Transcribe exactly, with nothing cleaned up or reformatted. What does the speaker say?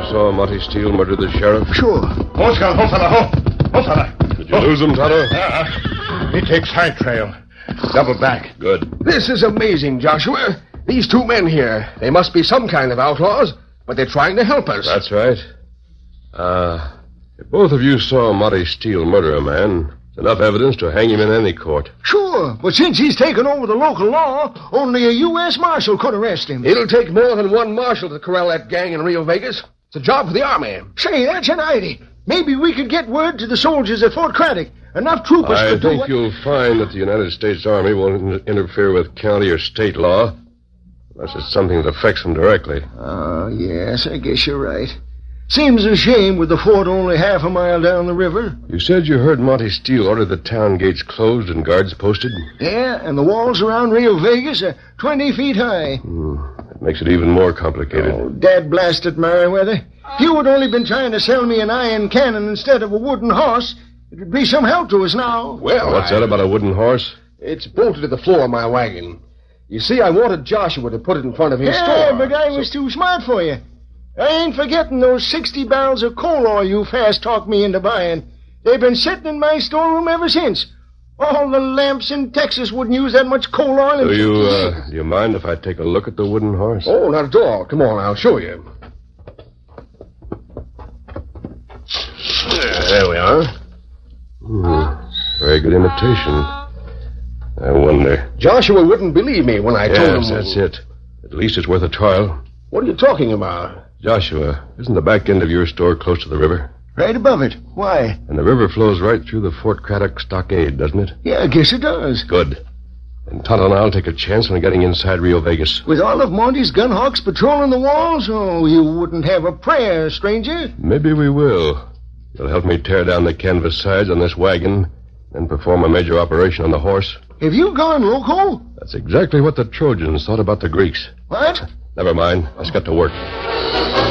saw Monty Steele murder the sheriff? Sure. Hold, Scout. Hold, fella. Hold. Hold, fella. Did you lose him, Tonto? Uh-uh. He takes side trail. Double back. Good. This is amazing, Joshua. These two men here, they must be some kind of outlaws, but they're trying to help us. That's right. Uh, if both of you saw Monty Steele murder a man, it's enough evidence to hang him in any court. Sure, but since he's taken over the local law, only a U S Marshal could arrest him. It'll take more than one marshal to corral that gang in Rio Vegas. It's a job for the Army. Say, that's an idea. Maybe we could get word to the soldiers at Fort Craddock. Enough troopers I could do think it. you'll find that the United States Army won't interfere with county or state law, unless it's something that affects them directly. Oh, yes, I guess you're right. Seems a shame with the fort only half a mile down the river. You said you heard Monty Steele order the town gates closed and guards posted? Yeah, and the walls around Rio Vegas are twenty feet high. Hmm. That makes it even more complicated. Oh, dad blasted Merriweather. If you had only been trying to sell me an iron cannon instead of a wooden horse, it would be some help to us now. Well, What's I... that about a wooden horse? It's bolted to the floor of my wagon. You see, I wanted Joshua to put it in front of his yeah, store. but I was too smart for you. I ain't forgetting those sixty barrels of coal oil you fast-talked me into buying. They've been sitting in my storeroom ever since. All the lamps in Texas wouldn't use that much coal oil. Do you, uh, do you mind if I take a look at the wooden horse? Oh, not at all. Come on, I'll show you. There, there we are. Hmm. Very good imitation. I wonder. Joshua wouldn't believe me when I told him... Yes, that's it. At least it's worth a trial. What are you talking about? Joshua, isn't the back end of your store close to the river? Right above it. Why? And the river flows right through the Fort Craddock stockade, doesn't it? Yeah, I guess it does. Good. And Tonto and I'll take a chance on getting inside Rio Vegas. With all of Monty's gun hawks patrolling the walls? Oh, you wouldn't have a prayer, stranger. Maybe we will. You'll help me tear down the canvas sides on this wagon, then perform a major operation on the horse. Have you gone loco? That's exactly what the Trojans thought about the Greeks. What? Never mind. Let's get to work.